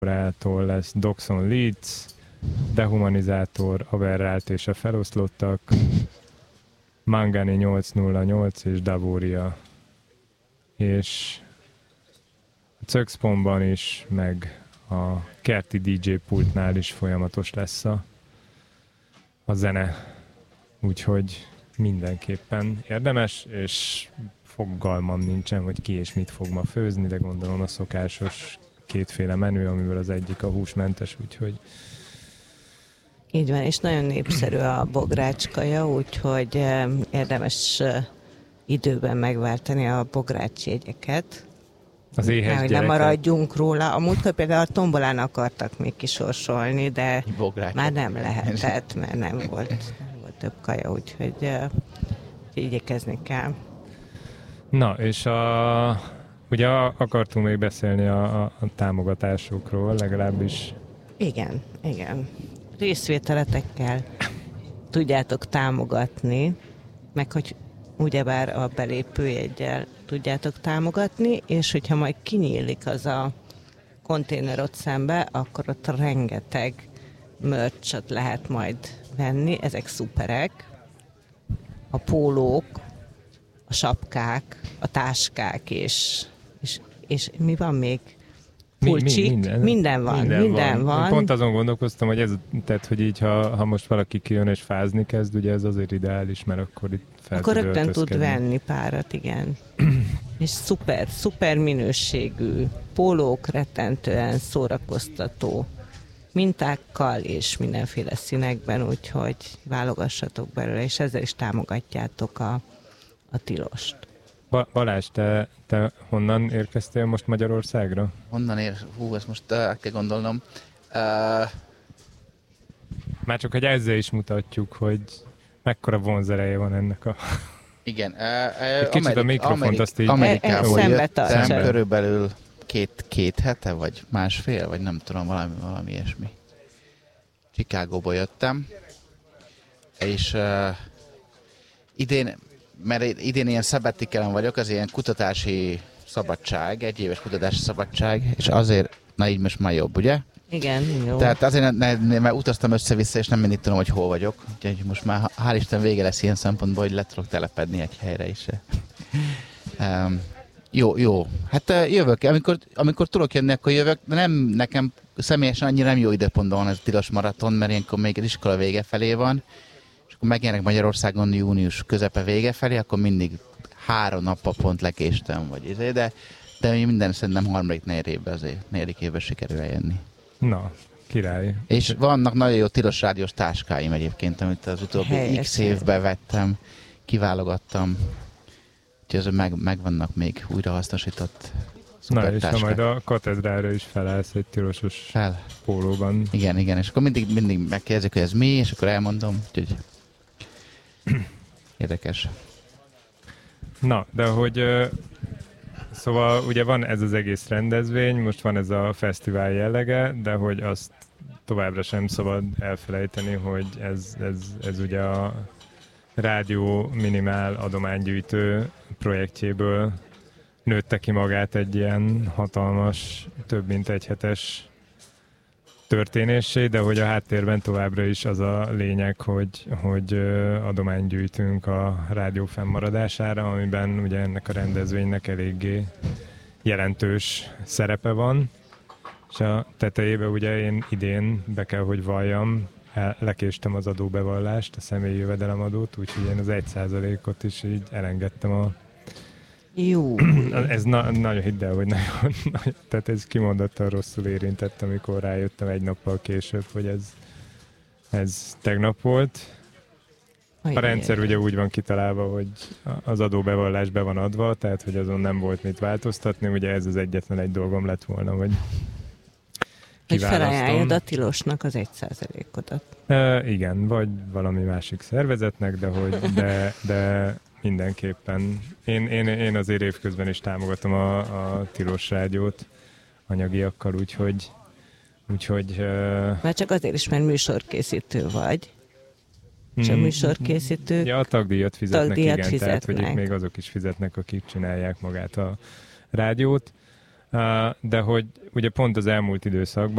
Rától lesz Doxon Leeds, Dehumanizátor, Aberrált és a Feloszlottak, Mangani 808 és Davoria. És a Cöxponban is, meg a kerti DJ pultnál is folyamatos lesz a zene. Úgyhogy mindenképpen érdemes, és fogalmam nincsen, hogy ki és mit fog ma főzni, de gondolom a szokásos kétféle menü, amiből az egyik a húsmentes, úgyhogy... Így van, és nagyon népszerű a bográcskaja, úgyhogy érdemes időben megváltani a bográcsjegyeket. Az éhes hogy gyerekek. nem maradjunk róla. A múltkor például a tombolán akartak még kisorsolni, de már nem lehetett, mert nem volt több kaja, úgyhogy igyekezni kell. Na, és ugye akartunk még beszélni a támogatásokról, legalábbis. Igen. Részvételetekkel tudjátok támogatni, meg hogy ugyebár a belépőjeggyel tudjátok támogatni, és hogyha majd kinyílik az a konténer ott szembe, akkor ott rengeteg merch-ot lehet majd venni, ezek szuperek. A pólók, a sapkák, a táskák, és mi van még? Pulcsik, minden van. Pont azon gondolkoztam, hogy tehát, hogy így, ha most valaki kijön és fázni kezd, ugye ez azért ideális, mert akkor itt fel akkor tud rögtön tud öltözkedni. venni párat, igen. És szuper minőségű pólók, rettentően szórakoztató mintákkal és mindenféle színekben, úgyhogy válogassatok belőle, és ezzel is támogatjátok a tilost. Balázs, te honnan érkeztél most Magyarországra? Ezt most kell gondolnom. Már csak, hogy ezzel is mutatjuk, hogy mekkora vonzereje van ennek a... Igen. Egy kicsit a mikrofont azt így... Amerikából szembe jöttem, körülbelül két hete, vagy másfél, vagy nem tudom, valami ilyesmi. Chicagóból jöttem, és idén ilyen szabatikelen vagyok, az ilyen kutatási szabadság, egyéves kutatási szabadság, és azért, na így most már jobb, ugye? Igen, jó. Tehát azért, mert utaztam össze-vissza, és nem mindig tudom, hogy hol vagyok. Úgyhogy most már hál' Isten vége lesz ilyen szempontból, hogy le tudok telepedni egy helyre is. Jó. Hát jövök. Amikor tudok jönni, akkor jövök, de nem nekem személyesen annyira nem jó időpontban van ez a tilos maraton, mert ilyenkor még az iskola vége felé van, és akkor megjelennek Magyarországon június közepe vége felé, akkor mindig 3 nappal pont lekéstem, de minden szerintem harmadik negyedik évben sikerül eljönni. Na, király. És vannak nagyon jó tilos rádiós táskáim egyébként, amit az utóbbi X évben vettem, kiválogattam. Úgyhogy ezek megvannak még újrahasznosított szuper táskák. Na, és ha majd a katedrára is felállsz egy tilosos pólóban. Igen, és akkor mindig megkérdezik, hogy ez mi, és akkor elmondom. Úgyhogy érdekes. Na, de hogy... Szóval ugye van ez az egész rendezvény, most van ez a fesztivál jellege, de hogy azt továbbra sem szabad elfelejteni, hogy ez ugye a Rádió Minimál adománygyűjtő projektjéből nőtte ki magát egy ilyen hatalmas, több mint egy hetes történéssé, de hogy a háttérben továbbra is az a lényeg, hogy adományt gyűjtünk a rádió fennmaradására, amiben ugye ennek a rendezvénynek eléggé jelentős szerepe van. És a tetejébe ugye én idén be kell, hogy valljam, lekéstem az adóbevallást, a személyi jövedelemadót, úgyhogy én az 1%-ot is így elengedtem a... Jó. Ez nagyon hidd el, hogy nagyon, tehát ez kimondottan rosszul érintett, amikor rájöttem egy nappal később, hogy ez tegnap volt. A rendszer ugye úgy van kitalálva, hogy az adóbevallás be van adva, tehát hogy azon nem volt mit változtatni, ugye ez az egyetlen egy dolgom lett volna, hogy felajánljad a tilosnak az 1%-odat. Igen, vagy valami másik szervezetnek, de mindenképpen. Én azért évközben is támogatom a tilos rádiót anyagiakkal, úgyhogy... Már csak azért is, mert műsorkészítő vagy. És a műsorkészítők... Ja, a tagdíjat fizetnek, tehát hogy itt még azok is fizetnek, akik csinálják magát a rádiót. de hogy ugye pont az elmúlt időszakban